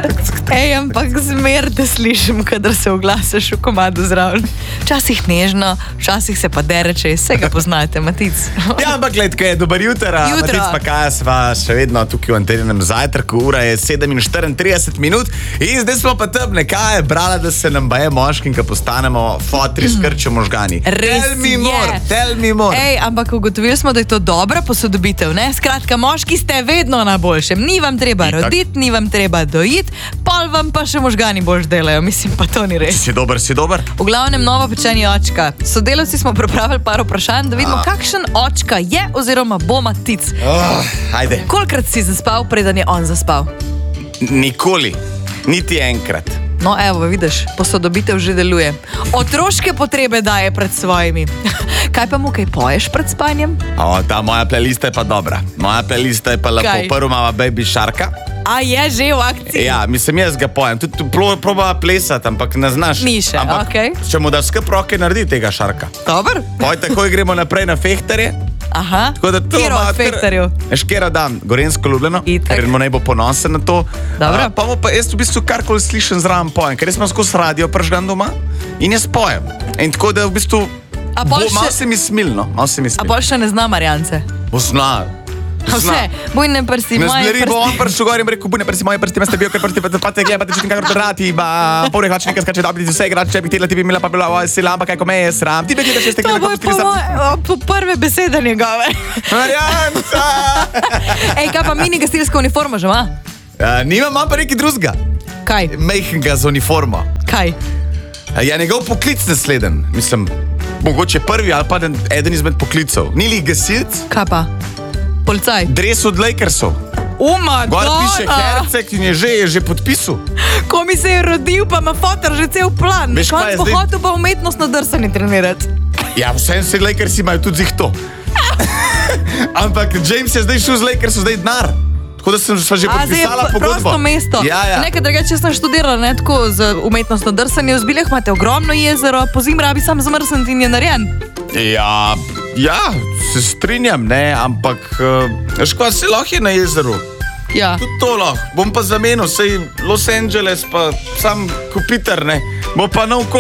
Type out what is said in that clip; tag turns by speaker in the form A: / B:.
A: Ej, ampak zmer te slišim, kadar se oglasiš v komadu zraven. Včasih nežno, včasih se pa dereče, vsega poznate, Matic.
B: Ja, ampak gled, kaj je dober jutro. Matic pa kaj, sva še vedno tukaj v Anteninem zajtrku, ura je 7:34 in zdaj smo pa tam nekaj brala, da se nam baje moškim, ko postanemo fotri s krčjo možgani. Tell me more.
A: Ej, ampak ugotovili smo, da je to dobra posodobitev, ne? Skratka, moški ste vedno na boljšem. Ni vam treba roditi, ni vam treba dojiti, pol vam pa še možgani boljš delajo. Mislim, pa to ni res.
B: Si dober.
A: V glavnem novo pečenje očka. Sodelavci smo pripravili par vprašanj, da vidimo, kakšen očka je oziroma bo Matic.
B: Ajde.
A: Kolikrat si zaspal, preden je on zaspal?
B: Nikoli. Niti enkrat.
A: No, evo, vidiš, posodobitev že deluje. Otroške potrebe daje pred svojimi. Kaj pa mu kaj poješ pred spanjem?
B: Ta moja playlista je pa dobra. Moja playlista je pa lepo. Prvo imava Baby Sharka.
A: A je že v akciji?
B: Ja, mislim, jaz ga pojem. Tudi probava plesati, ampak ne znaš.
A: Ni še, okej.
B: Če mu daš skup roke, naredi tega Sharka.
A: Dobar.
B: Poj, takoj gremo naprej na fehterje.
A: Aha,
B: kjero
A: od fehterjev?
B: Škera dan, Gorensko Ljubljeno, ker mu ne bo ponosen na to. Pa mu pa jaz v bistvu karkoli slišim zraven pojem, ker jaz imam skozi radio pržgan doma in jaz pojem. In tako da v bistvu malo se mi smilno.
A: A bolj še ne zna Marjance?
B: Zna.
A: Vse, bujne prsti, moje prsti.
B: Ne zbleri, bo on prišel gor in rekel, bujne prsti, moje prsti, imate bil, ker prsti, pa te gleda, pa te čutim, kakor te rati, polne hlače, nekaj skače dobiti, vse igrače, če bi htela, ti bi imela pa bila ova sila, ampak kako me je sram. Ti bi gledal, če ste gledali, kako stili sam.
A: Po prve besede njegove.
B: Marjanca!
A: Ej, kaj pa mini gasilska uniforma že ima?
B: Nimam pa nekaj drugega.
A: Kaj?
B: Mejhnega z uniformo.
A: Kaj?
B: Ja, njegov poklic nasleden, mislim, mogoče prvi ali pa eden izmed poklicov. Ni li gasilc?
A: Kaj pa? Policaj?
B: Dres od Lakersov.
A: Madonna!
B: Gor piše Herceg in je že podpisal.
A: Ko mi se je rodil, pa ima fotor že cel plan.
B: Veš, kaj je zdaj?
A: Hotel pa umetnostno drsanje trenirati.
B: Ja, vsem se Lakersi imajo tudi zih to. Ampak James je zdaj šel z Lakersov, zdaj denar. Tako da sem že podpisala pogodbo.
A: Prosto mesto.
B: Ja.
A: Nekaj drugače sem študirala, ne, tako z umetnostno drsanje. V Zbiljah imate ogromno jezero, po zim rabi sam zmrzniti in je narejen.
B: Ja, se strinjam, ne, ampak škoda se lahko je na jezeru.
A: Ja.
B: Tudi to lahko. Bom pa zamenil, sej Los Angeles pa sam Kopitar, ne. Bo pa nov